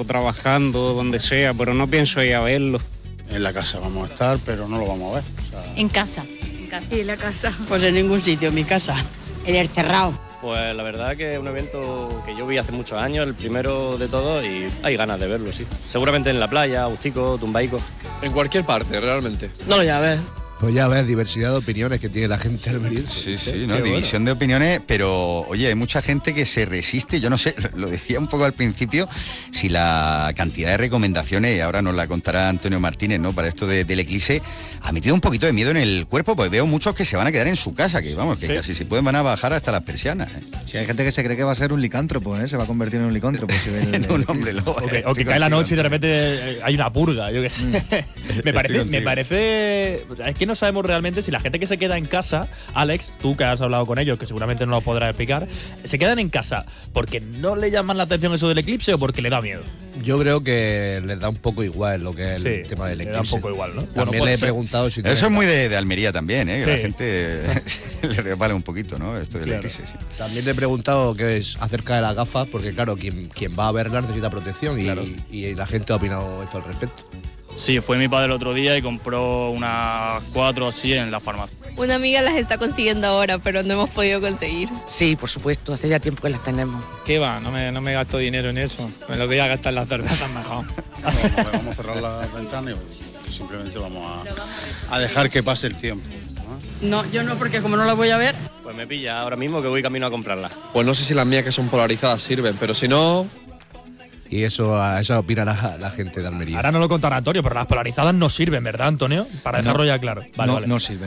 o trabajando, donde sea, pero no pienso ir a verlo. En la casa vamos a estar, pero no lo vamos a ver. En casa. Sí, en la casa. Pues en ningún sitio, en mi casa. En el terrado. Pues la verdad que es un evento que yo vi hace muchos años, el primero de todos, y hay ganas de verlo, sí. Seguramente en la playa, Agustico, Tumbaico. En cualquier parte, realmente. No lo voy a ver. Pues ya ves, diversidad de opiniones que tiene la gente almeriense. Sí, ¿no? División de opiniones, pero oye, hay mucha gente que se resiste. Yo no sé, lo decía un poco al principio, si la cantidad de recomendaciones, ahora nos la contará Antonio Martínez, ¿no? Para esto del eclipse, ha metido un poquito de miedo en el cuerpo, pues veo muchos que se van a quedar en su casa, que vamos, que casi se pueden van a bajar hasta las persianas. Sí, hay gente que se cree que va a ser un licántropo, ¿eh? Se va a convertir en un licántropo. Si ve en un hombre lobo. O que cae la noche y de repente hay una purga, yo qué sé. Me parece... O sea, es que no sabemos realmente si la gente que se queda en casa, Alex, tú que has hablado con ellos, que seguramente no lo podrás explicar, ¿se quedan en casa porque no le llaman la atención eso del eclipse o porque le da miedo? Yo creo que les da un poco igual lo que es el tema del eclipse. Le da un poco igual, ¿no? También le he preguntado si... Eso es muy de Almería también, ¿eh? Que la gente le repara un poquito, ¿no? Esto del eclipse, sí. También le he preguntado qué es acerca de las gafas, porque claro, quien va a verla necesita protección y la gente ha opinado esto al respecto. Sí, fue mi padre el otro día y compró unas 4 así en la farmacia. Una amiga las está consiguiendo ahora, pero no hemos podido conseguir. Sí, por supuesto, hace ya tiempo que las tenemos. ¿Qué va? No me gasto dinero en eso. Me lo voy a gastar en las cervezas mejor. Vamos a cerrar las ventanas y simplemente vamos a dejar que pase el tiempo. No, yo no, porque como no las voy a ver... Pues me pilla ahora mismo que voy camino a comprarlas. Pues no sé si las mías que son polarizadas sirven, pero si no... Y eso opina la gente de Almería. Ahora no lo contará Antonio, pero las polarizadas no sirven, ¿verdad, Antonio? Para dejarlo ya claro. Vale. No sirven.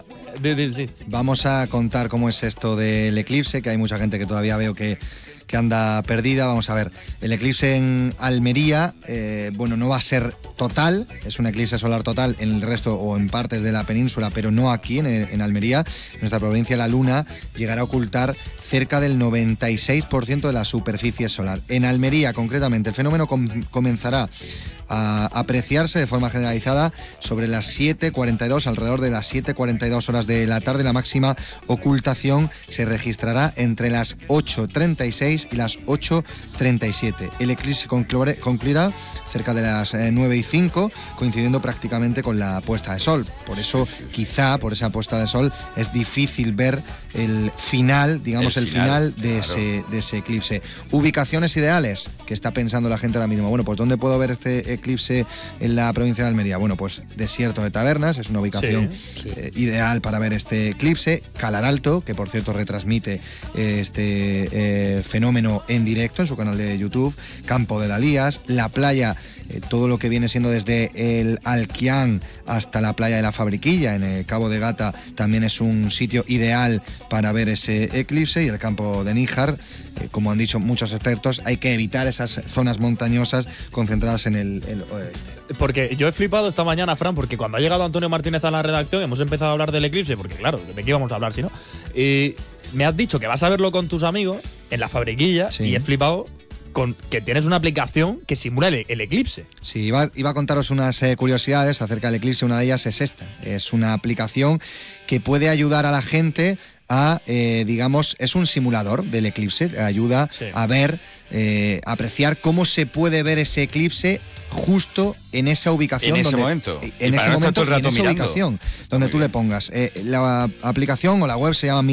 Vamos a contar cómo es esto del eclipse, que hay mucha gente que todavía veo que anda perdida. Vamos a ver, el eclipse en Almería, no va a ser total, es un eclipse solar total en el resto o en partes de la península, pero no aquí en Almería. En nuestra provincia la luna llegará a ocultar cerca del 96% de la superficie solar. En Almería, concretamente, el fenómeno comenzará a apreciarse de forma generalizada sobre las 7:42, alrededor de las 7:42 horas de la tarde. La máxima ocultación se registrará entre las 8:36 y las 8:37. El eclipse concluirá cerca de las 9:05, coincidiendo prácticamente con la puesta de sol. Por eso, quizá, por esa puesta de sol, es difícil ver el final, digamos, el final de ese eclipse. Ubicaciones ideales que está pensando la gente ahora mismo. Bueno, pues ¿dónde puedo ver este eclipse en la provincia de Almería? Bueno, pues Desierto de Tabernas es una ubicación ideal para ver este eclipse. Calar Alto, que por cierto retransmite este fenómeno en directo en su canal de YouTube. Campo de Dalías, la playa, todo lo que viene siendo desde el Alquián hasta la playa de la Fabriquilla en el Cabo de Gata también es un sitio ideal para ver ese eclipse. Y el campo de Níjar, como han dicho muchos expertos, hay que evitar esas zonas montañosas concentradas en el oeste. Porque yo he flipado esta mañana, Fran, porque cuando ha llegado Antonio Martínez a la redacción hemos empezado a hablar del eclipse, porque claro, ¿de qué íbamos a hablar si no? Y me has dicho que vas a verlo con tus amigos en la Fabriquilla y he flipado con que tienes una aplicación que simula el eclipse. Sí, iba a contaros unas curiosidades acerca del eclipse. Una de ellas es esta. Es una aplicación que puede ayudar a la gente a, es un simulador del eclipse. Ayuda a ver, apreciar cómo se puede ver ese eclipse justo en esa ubicación. En ese momento. En esa ubicación donde tú le pongas. La aplicación o la web se llama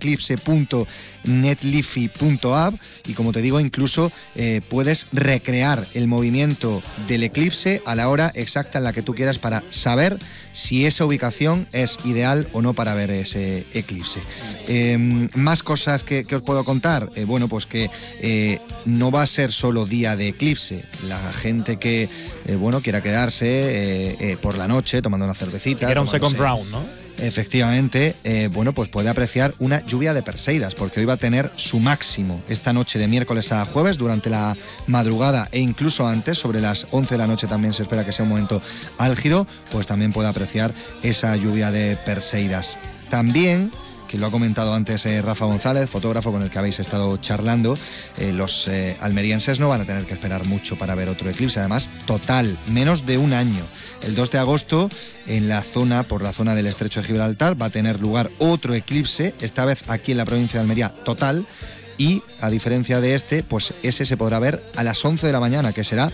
miradoreclipse.netlifi.app y como te digo, incluso puedes recrear el movimiento del eclipse a la hora exacta en la que tú quieras para saber si esa ubicación es ideal o no para ver ese eclipse. Más cosas que os puedo contar. Pues que no va a ser solo día de eclipse. La gente que quiera quedarse por la noche tomando una cervecita. Era un second round, ¿no? Efectivamente, pues puede apreciar una lluvia de Perseidas, porque hoy va a tener su máximo esta noche de miércoles a jueves durante la madrugada e incluso antes, sobre las 11 de la noche también se espera que sea un momento álgido, pues también puede apreciar esa lluvia de Perseidas. También, que lo ha comentado antes Rafa González, fotógrafo con el que habéis estado charlando, los almerienses no van a tener que esperar mucho para ver otro eclipse, además total, menos de un año. El 2 de agosto, por la zona del Estrecho de Gibraltar, va a tener lugar otro eclipse, esta vez aquí en la provincia de Almería, total. Y a diferencia de pues ese se podrá ver a las 11 de la mañana, que será